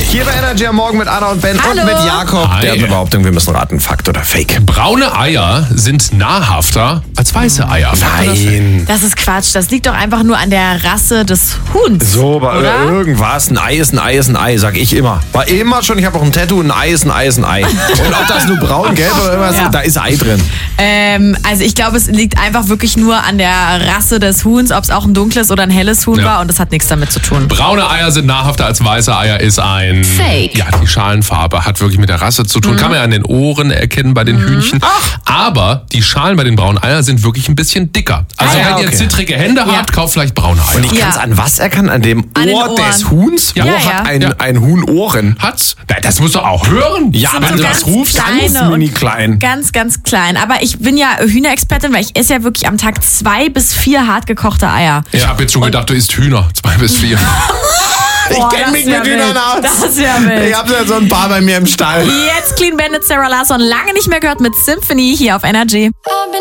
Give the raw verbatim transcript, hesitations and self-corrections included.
Hier bei Energy am Morgen mit Anna und Ben Hallo. und mit Jakob. Hi. Der hat eine Behauptung, wir müssen raten, Fakt oder Fake. Braune Eier sind nahrhafter als weiße Eier. Fakt oder Fake? Nein. Das ist Quatsch. Das liegt doch einfach nur an der Rasse des Huhns. So, bei oder? irgendwas. Ein Ei ist ein Ei ist ein Ei, sag ich immer. War immer schon, ich habe auch ein Tattoo, ein Ei ist ein Ei ist ein Ei. Und ob das nur braun, gelb oder irgendwas, Ja. da ist Ei drin. Ähm, also ich glaube, es liegt einfach wirklich nur an der Rasse des Huhns, ob es auch ein dunkles oder ein helles Huhn Ja. war, und das hat nichts damit zu tun. Braune Eier sind nahrhafter als weiße Eier ist ein... Fake. Ja, die Schalenfarbe hat wirklich mit der Rasse zu tun. Kann man ja an den Ohren erkennen bei den Hühnchen. Aber die Schalen bei den braunen Eiern sind wirklich ein bisschen dicker. Also Ah, ja, wenn ihr okay. zittrige Hände Ja. habt, kauft vielleicht braune Eier. Und ich Ja. kann es an was erkennen? An dem An den Ohr Ohren. des Huhns? Ja. Wo Ja, hat ja. ein, Ja. ein Huhn Ohren? Hat's? Na, das musst du auch hören. Ja, Sind wenn so du ganz das rufst, kleine ganz mini klein. Ganz, ganz klein. Aber ich bin ja Hühnerexpertin, weil ich esse ja wirklich am Tag zwei bis vier hart gekochte Eier. Ich habe jetzt schon gedacht, du isst Hühner. Zwei bis vier. Ich Boah, kenne das mich wär mit Hühnern wild. aus. Das wär wild. Ich habe ja so ein paar bei mir im Stall. Jetzt Clean Bandit, Sarah Larsson, lange nicht mehr gehört mit Symphony hier auf Energy. I'm